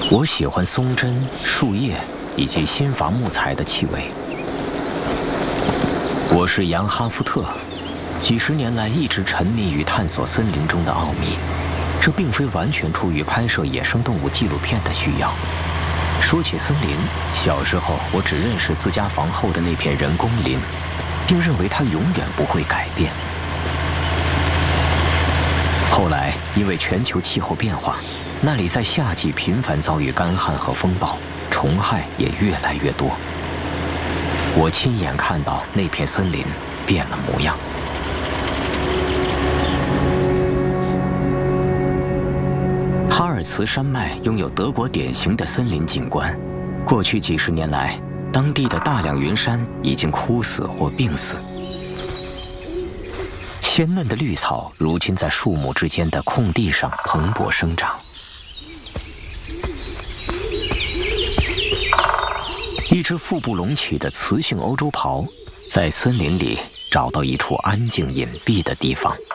我喜欢松针、树叶以及新伐木材的气味。我是杨哈夫特，几十年来一直沉迷于探索森林中的奥秘。这并非完全出于拍摄野生动物纪录片的需要。说起森林，小时候我只认识自家房后的那片人工林，并认为它永远不会改变。后来，因为全球气候变化，那里在夏季频繁遭遇干旱和风暴，虫害也越来越多。我亲眼看到那片森林变了模样。哈尔茨山脉拥有德国典型的森林景观，过去几十年来，当地的大量云杉已经枯死或病死。鲜嫩的绿草如今在树木之间的空地上蓬勃生长。一只腹部隆起的雌性欧洲狍，在森林里找到一处安静隐蔽的地方。